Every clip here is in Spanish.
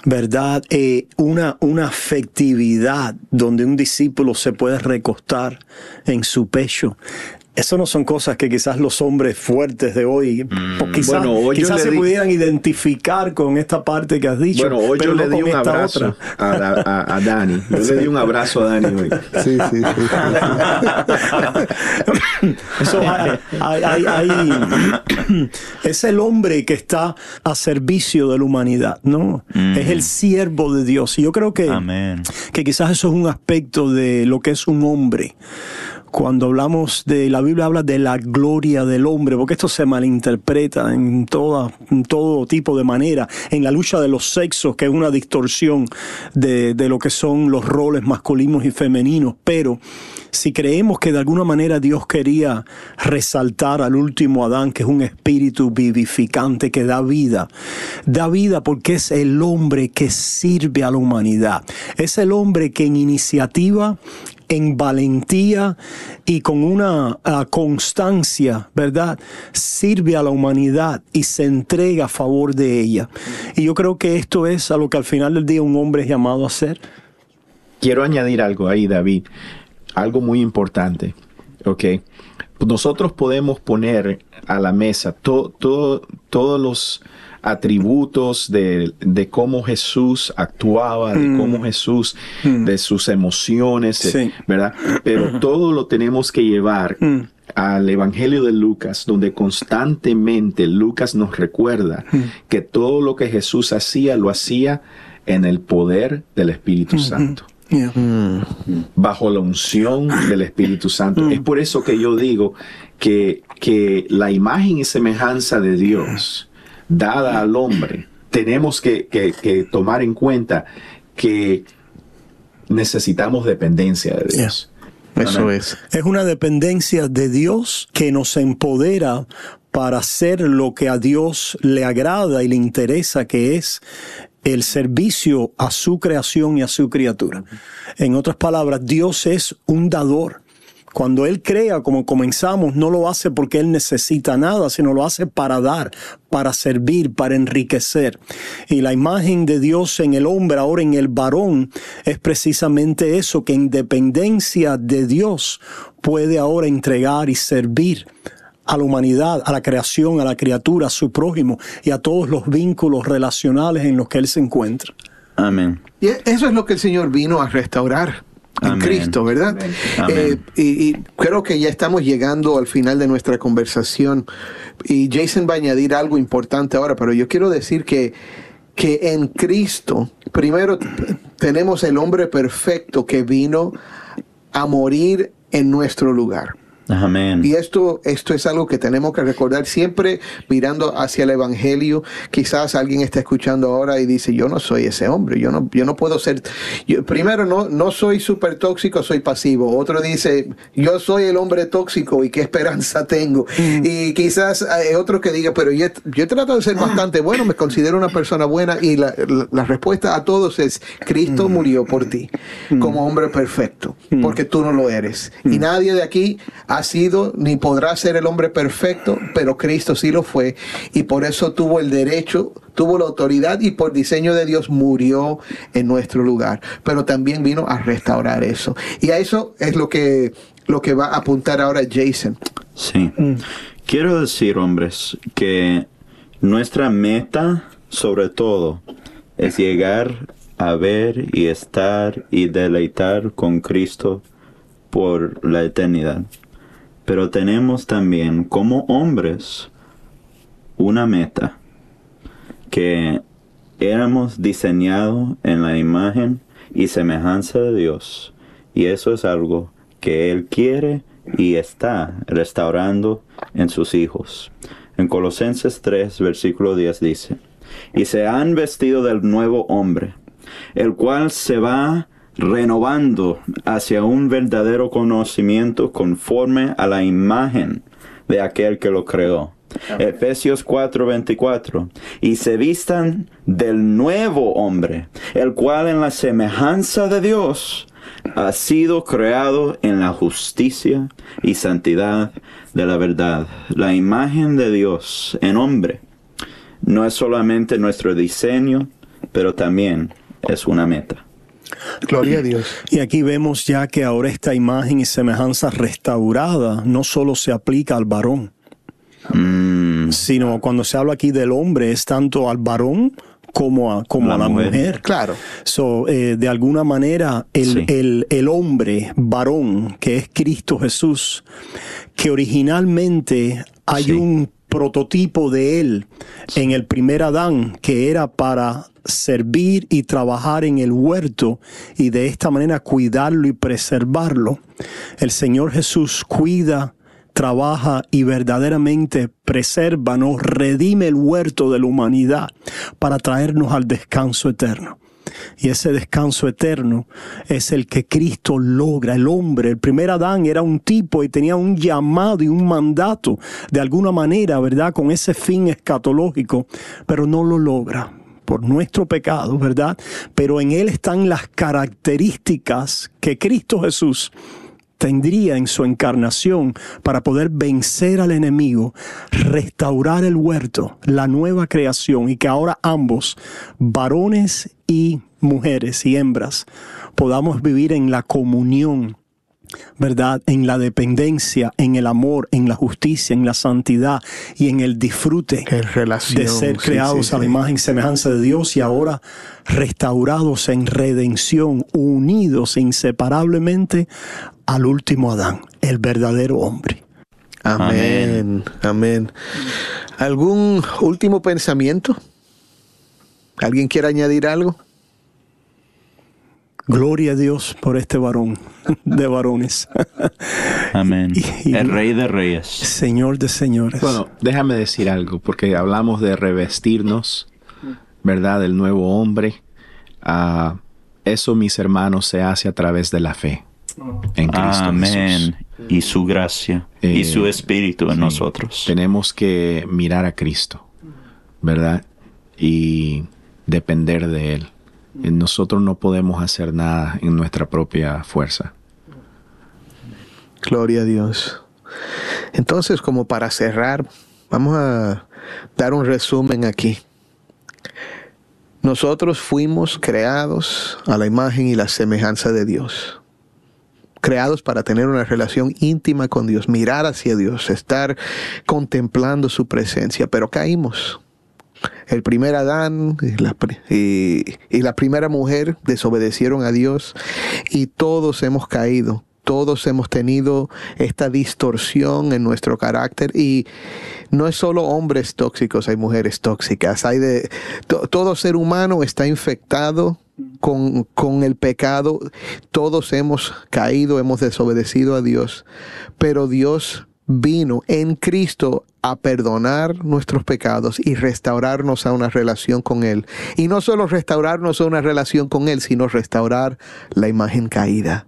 ¿verdad? Una afectividad donde un discípulo se puede recostar en su pecho. Eso no son cosas que quizás los hombres fuertes de hoy, quizás se pudieran identificar con esta parte que has dicho. Bueno, hoy pero yo le di un abrazo a Dani. Yo le di un abrazo a Dani hoy. Sí. Eso es el hombre que está a servicio de la humanidad, ¿no? Es el siervo de Dios. Y yo creo que quizás eso es un aspecto de lo que es un hombre. Cuando hablamos de, la Biblia habla de la gloria del hombre, porque esto se malinterpreta en todo tipo de manera, en la lucha de los sexos, que es una distorsión de lo que son los roles masculinos y femeninos. Pero si creemos que de alguna manera Dios quería resaltar al último Adán, que es un espíritu vivificante que da vida porque es el hombre que sirve a la humanidad. Es el hombre que en iniciativa, en valentía y con una constancia, ¿verdad?, sirve a la humanidad y se entrega a favor de ella. Y yo creo que esto es a lo que al final del día un hombre es llamado a hacer. Quiero añadir algo ahí, David. Algo muy importante. ¿Ok? Nosotros podemos poner a la mesa todos los atributos de cómo Jesús actuaba, de cómo Jesús, de sus emociones, ¿verdad? Pero todo lo tenemos que llevar al Evangelio de Lucas, donde constantemente Lucas nos recuerda que todo lo que Jesús hacía, lo hacía en el poder del Espíritu Santo. Bajo la unción del Espíritu Santo. Es por eso que yo digo que la imagen y semejanza de Dios dada al hombre, tenemos que tomar en cuenta que necesitamos dependencia de Dios. Eso es. Es una dependencia de Dios que nos empodera para hacer lo que a Dios le agrada y le interesa, que es el servicio a su creación y a su criatura. En otras palabras, Dios es un dador. Cuando Él crea, como comenzamos, no lo hace porque Él necesita nada, sino lo hace para dar, para servir, para enriquecer. Y la imagen de Dios en el hombre, ahora en el varón, es precisamente eso, que en dependencia de Dios puede ahora entregar y servir a la humanidad, a la creación, a la criatura, a su prójimo y a todos los vínculos relacionales en los que Él se encuentra. Amén. Y eso es lo que el Señor vino a restaurar en Cristo, ¿verdad? Y creo que ya estamos llegando al final de nuestra conversación y Jason va a añadir algo importante ahora, pero yo quiero decir que en Cristo, primero tenemos el hombre perfecto que vino a morir en nuestro lugar. Amén. Y esto es algo que tenemos que recordar siempre mirando hacia el Evangelio. Quizás alguien está escuchando ahora y dice, yo no soy ese hombre, yo no puedo ser, primero no soy súper tóxico, soy pasivo. Otro dice, yo soy el hombre tóxico y qué esperanza tengo. Y quizás hay otro que diga, pero yo trato de ser bastante bueno, me considero una persona buena, y la respuesta a todos es, Cristo murió por ti como hombre perfecto, porque tú no lo eres. Y nadie de aquí ha sido ni podrá ser el hombre perfecto, pero Cristo sí lo fue, y por eso tuvo el derecho, tuvo la autoridad, y por diseño de Dios murió en nuestro lugar, pero también vino a restaurar eso, y a eso es lo que va a apuntar ahora Jason. Sí. Quiero decir, hombres, que nuestra meta, sobre todo, es llegar a ver y estar y deleitar con Cristo por la eternidad. Pero tenemos también como hombres una meta, que éramos diseñados en la imagen y semejanza de Dios, y eso es algo que Él quiere y está restaurando en sus hijos. En Colosenses 3, versículo 10 dice, y se han vestido del nuevo hombre, el cual se va renovando hacia un verdadero conocimiento conforme a la imagen de aquel que lo creó. Efesios 4:24, y se vistan del nuevo hombre, el cual en la semejanza de Dios ha sido creado en la justicia y santidad de la verdad. La imagen de Dios en hombre no es solamente nuestro diseño, pero también es una meta. Gloria a Dios. Y aquí vemos ya que ahora esta imagen y semejanza restaurada no solo se aplica al varón, sino cuando se habla aquí del hombre es tanto al varón como a la mujer. Claro. So, de alguna manera, el hombre, varón, que es Cristo Jesús, que originalmente hay un prototipo de él en el primer Adán, que era para servir y trabajar en el huerto y de esta manera cuidarlo y preservarlo. El Señor Jesús cuida, trabaja y verdaderamente preserva, nos redime el huerto de la humanidad para traernos al descanso eterno. Y ese descanso eterno es el que Cristo logra. El hombre, el primer Adán, era un tipo y tenía un llamado y un mandato de alguna manera, ¿verdad? Con ese fin escatológico, pero no lo logra por nuestro pecado, ¿verdad? Pero en él están las características que Cristo Jesús tendría en su encarnación para poder vencer al enemigo, restaurar el huerto, la nueva creación, y que ahora ambos, varones y mujeres y hembras, podamos vivir en la comunión, ¿verdad? En la dependencia, en el amor, en la justicia, en la santidad y en el disfrute de ser creados a la imagen y semejanza de Dios y ahora restaurados en redención, unidos inseparablemente al último Adán, el verdadero hombre. Amén. Amén. ¿Algún último pensamiento? ¿Alguien quiere añadir algo? Gloria a Dios por este varón de varones. Amén. El Rey de Reyes. Señor de señores. Bueno, déjame decir algo, porque hablamos de revestirnos, ¿verdad? Del nuevo hombre. Eso, mis hermanos, se hace a través de la fe en Cristo Jesús. Y su gracia y su espíritu en nosotros. Tenemos que mirar a Cristo, ¿verdad? Y depender de Él. Nosotros no podemos hacer nada en nuestra propia fuerza. Gloria a Dios. Entonces, como para cerrar, vamos a dar un resumen aquí. Nosotros fuimos creados a la imagen y la semejanza de Dios. Creados para tener una relación íntima con Dios, mirar hacia Dios, estar contemplando su presencia, pero caímos. El primer Adán y la primera mujer desobedecieron a Dios y todos hemos caído. Todos hemos tenido esta distorsión en nuestro carácter y no es solo hombres tóxicos, hay mujeres tóxicas. Todo ser humano está infectado con el pecado. Todos hemos caído, hemos desobedecido a Dios, pero Dios vino en Cristo a perdonar nuestros pecados y restaurarnos a una relación con Él. Y no solo restaurarnos a una relación con Él, sino restaurar la imagen caída.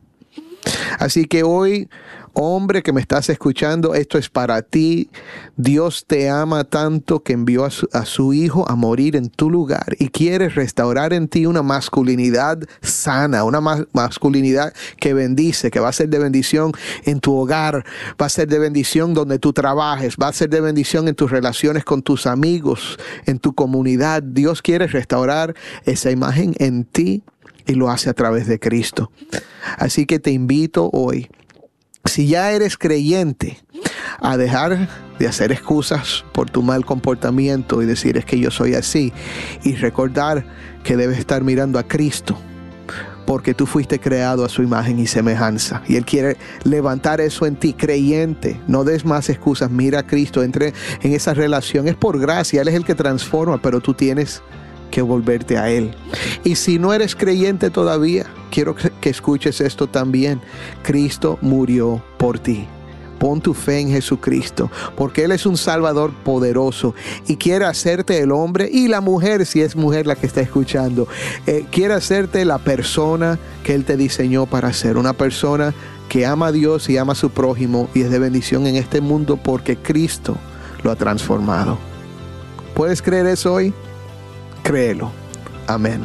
Así que hoy, hombre que me estás escuchando, esto es para ti. Dios te ama tanto que envió a su Hijo a morir en tu lugar y quiere restaurar en ti una masculinidad sana, una masculinidad que bendice, que va a ser de bendición en tu hogar, va a ser de bendición donde tú trabajes, va a ser de bendición en tus relaciones con tus amigos, en tu comunidad. Dios quiere restaurar esa imagen en ti y lo hace a través de Cristo. Así que te invito hoy, si ya eres creyente, a dejar de hacer excusas por tu mal comportamiento y decir es que yo soy así, y recordar que debes estar mirando a Cristo, porque tú fuiste creado a su imagen y semejanza, y Él quiere levantar eso en ti, creyente. No des más excusas, mira a Cristo, entre en esa relación, es por gracia, Él es el que transforma, pero tú tienes que volverte a Él. Y si no eres creyente todavía, quiero que escuches esto también. Cristo murió por ti. Pon tu fe en Jesucristo, porque Él es un Salvador poderoso y quiere hacerte el hombre y la mujer, si es mujer la que está escuchando, quiere hacerte la persona que Él te diseñó para ser, una persona que ama a Dios y ama a su prójimo y es de bendición en este mundo porque Cristo lo ha transformado. ¿Puedes creer eso hoy? Créelo. Amén.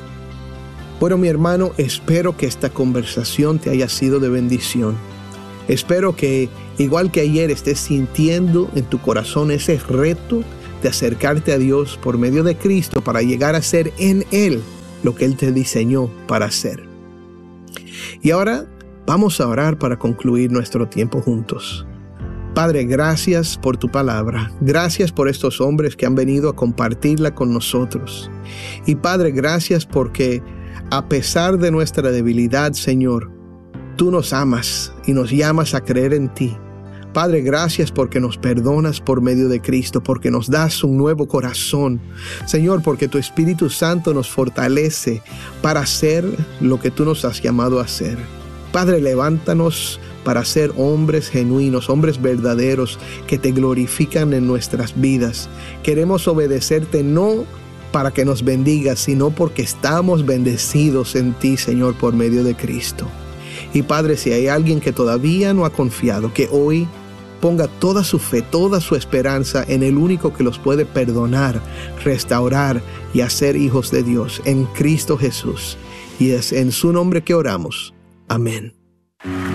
Bueno, mi hermano, espero que esta conversación te haya sido de bendición. Espero que, igual que ayer, estés sintiendo en tu corazón ese reto de acercarte a Dios por medio de Cristo para llegar a ser en Él lo que Él te diseñó para ser. Y ahora vamos a orar para concluir nuestro tiempo juntos. Padre, gracias por tu palabra. Gracias por estos hombres que han venido a compartirla con nosotros. Y Padre, gracias porque a pesar de nuestra debilidad, Señor, tú nos amas y nos llamas a creer en ti. Padre, gracias porque nos perdonas por medio de Cristo, porque nos das un nuevo corazón. Señor, porque tu Espíritu Santo nos fortalece para hacer lo que tú nos has llamado a hacer. Padre, levántanos para ser hombres genuinos, hombres verdaderos que te glorifican en nuestras vidas. Queremos obedecerte no para que nos bendigas, sino porque estamos bendecidos en ti, Señor, por medio de Cristo. Y Padre, si hay alguien que todavía no ha confiado, que hoy ponga toda su fe, toda su esperanza en el único que los puede perdonar, restaurar y hacer hijos de Dios, en Cristo Jesús. Y es en su nombre que oramos. Amén.